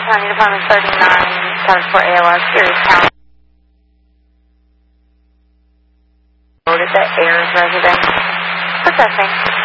County Department 39, Charge for ALS, Erie County. Go to the Ayers residence. Processing.